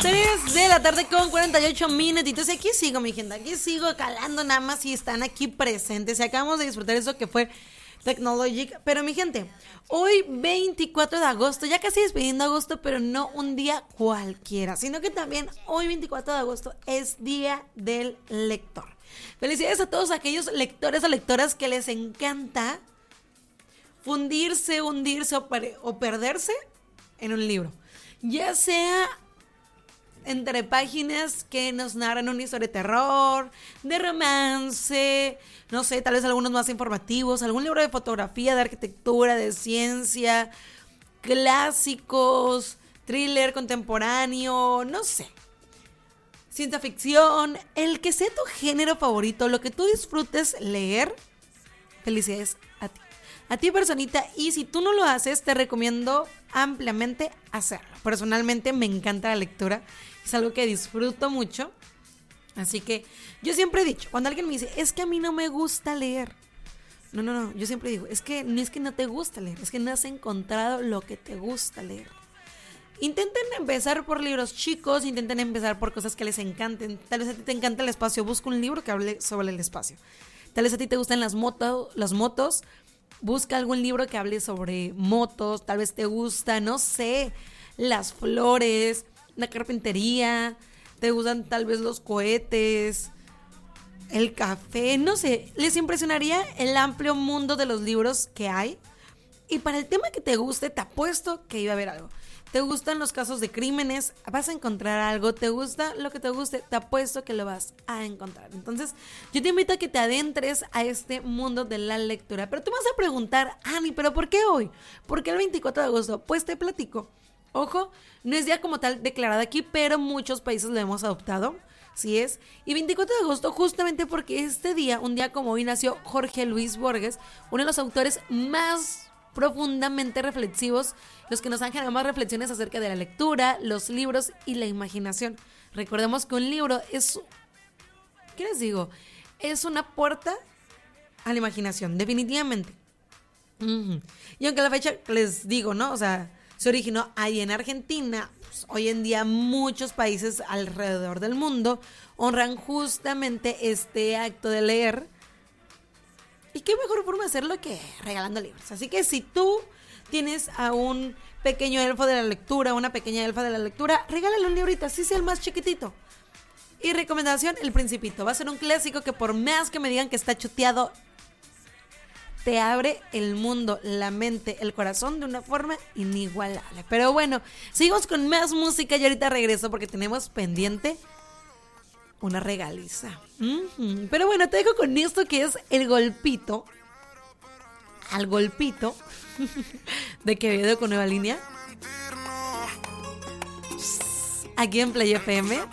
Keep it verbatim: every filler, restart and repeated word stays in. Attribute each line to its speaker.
Speaker 1: tres de la tarde con cuarenta y ocho minutitos. Y aquí sigo, mi gente. Aquí sigo calando nada más y están aquí presentes. Y acabamos de disfrutar eso que fue Technologic. Pero, mi gente, hoy veinticuatro de agosto, ya casi despidiendo agosto, pero no un día cualquiera, sino que también hoy veinticuatro de agosto es Día del Lector. Felicidades a todos aquellos lectores o lectoras que les encanta fundirse, hundirse o, per- o perderse en un libro. Ya sea entre páginas que nos narran una historia de terror, de romance, no sé, tal vez algunos más informativos, algún libro de fotografía, de arquitectura, de ciencia, clásicos, thriller contemporáneo, no sé, ciencia ficción, el que sea tu género favorito, lo que tú disfrutes leer, felicidades a ti. A ti, personita, y si tú no lo haces, te recomiendo ampliamente hacerlo. Personalmente me encanta la lectura, es algo que disfruto mucho. Así que yo siempre he dicho, cuando alguien me dice, es que a mí no me gusta leer. No, no, no, yo siempre digo, es que no es que no te gusta leer, es que no has encontrado lo que te gusta leer. Intenten empezar por libros chicos, intenten empezar por cosas que les encanten. Tal vez a ti te encanta el espacio, busca un libro que hable sobre el espacio. Tal vez a ti te gustan las, moto, las motos, busca algún libro que hable sobre motos. Tal vez te gusta, no sé, las flores, la carpintería, te gustan tal vez los cohetes, el café, no sé. Les impresionaría el amplio mundo de los libros que hay. Y para el tema que te guste, te apuesto que iba a haber algo. ¿Te gustan los casos de crímenes? Vas a encontrar algo. ¿Te gusta lo que te guste? Te apuesto que lo vas a encontrar. Entonces, yo te invito a que te adentres a este mundo de la lectura. Pero tú vas a preguntar, Ani, ¿pero por qué hoy? ¿Por qué el veinticuatro de agosto? Pues te platico. Ojo, no es día como tal declarado aquí, pero muchos países lo hemos adoptado. Sí es. Y veinticuatro de agosto justamente porque este día, un día como hoy, nació Jorge Luis Borges, uno de los autores más profundamente reflexivos, los que nos han generado más reflexiones acerca de la lectura, los libros y la imaginación. Recordemos que un libro es, ¿qué les digo? Es una puerta a la imaginación, definitivamente. Uh-huh. Y aunque a la fecha les digo, ¿no? O sea, se originó ahí en Argentina, pues hoy en día muchos países alrededor del mundo honran justamente este acto de leer. Y qué mejor forma de hacerlo que regalando libros. Así que si tú tienes a un pequeño elfo de la lectura, una pequeña elfa de la lectura, regálale un librito, así sea el más chiquitito. Y recomendación, El Principito. Va a ser un clásico que por más que me digan que está chuteado, te abre el mundo, la mente, el corazón de una forma inigualable. Pero bueno, seguimos con más música y ahorita regreso porque tenemos pendiente una regaliza. Mm-hmm. Pero bueno, te dejo con esto que es el golpito. Al golpito de Quevedo con Nueva Línea. Aquí en Play F M.